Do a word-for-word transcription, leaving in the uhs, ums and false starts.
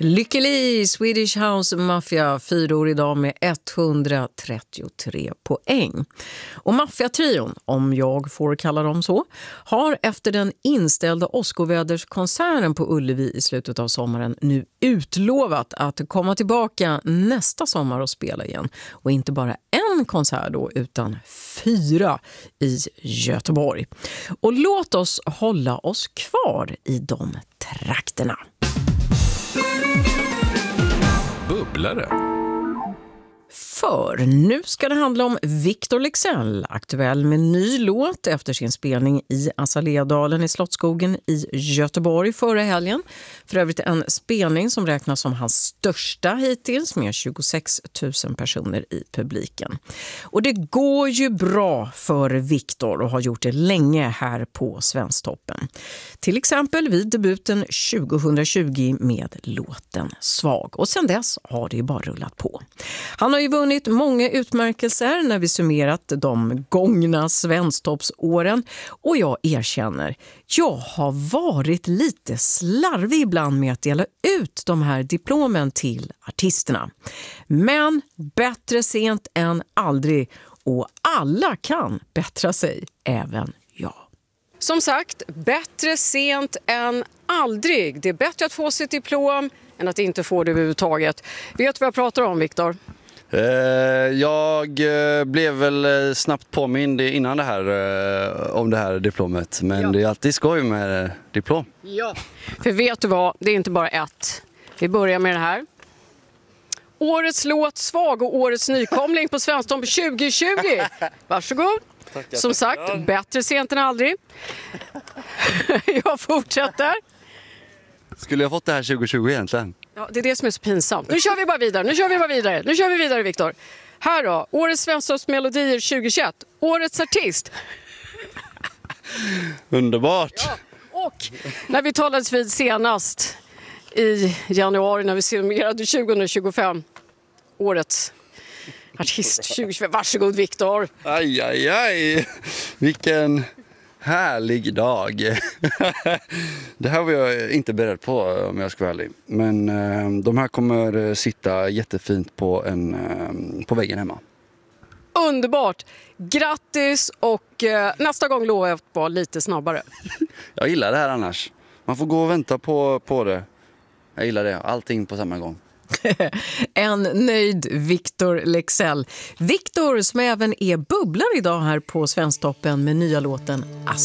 Lykke Li, Swedish House Mafia, fyra år idag med etthundratrettiotre poäng. Och Mafia-trion, om jag får kalla dem så, har efter den inställda Oscarväderskonserten på Ullevi i slutet av sommaren nu utlovat att komma tillbaka nästa sommar och spela igen. Och inte bara en konsert då, utan fyra i Göteborg. Och låt oss hålla oss kvar i de trakterna. Bubblare. För nu ska det handla om Victor Leksell, aktuell med ny låt efter sin spelning i Azaleadalen i Slottsskogen i Göteborg förra helgen. För övrigt en spelning som räknas som hans största hittills med tjugosex tusen personer i publiken. Och det går ju bra för Victor och har gjort det länge här på Svensktoppen. Till exempel vid debuten tjugohundratjugo med låten Svag. Och sen dess har det ju bara rullat på. Han har ju vunnit många utmärkelser när vi summerat de gångna Svensktoppsåren, och jag erkänner, jag har varit lite slarvig ibland med att dela ut de här diplomen till artisterna. Men bättre sent än aldrig, och alla kan bättra sig, även jag. Som sagt, bättre sent än aldrig. Det är bättre att få sitt diplom än att inte få det överhuvudtaget. Vet du vad jag pratar om, Victor? Jag blev väl snabbt påmind innan det här om det här diplomet, men ja. Det är alltid skoj med diplom. Ja, för vet du vad, det är inte bara ett. Vi börjar med det här. Årets låt Svag och årets nykomling på Svensktoppen tjugohundratjugo. Varsågod. Tackar, Som sagt, tackar. Bättre sent än aldrig. Jag fortsätter. Skulle jag fått det här tjugohundratjugo egentligen? Ja, det är det som är så pinsamt. Nu kör vi bara vidare, nu kör vi bara vidare, nu kör vi vidare, Victor. Här då, årets Svensktoppsmelodier tjugohundratjugoett. Årets artist. Underbart. Ja, och när vi talades vid senast i januari när vi summerade tjugohundratjugofem. Årets artist tjugohundratjugofem. Varsågod, Victor. Aj, aj, aj. Vilken härlig dag. Det här var jag inte beredd på, om jag ska vara ärlig. Men eh, de här kommer sitta jättefint på, en, eh, på väggen hemma. Underbart. Grattis, och eh, nästa gång lovar jag att vara lite snabbare. Jag gillar det här annars. Man får gå och vänta på, på det. Jag gillar det. Allting på samma gång. En nöjd Victor Leksell. Victor som även är bubblare idag här på Svensktoppen med nya låten As.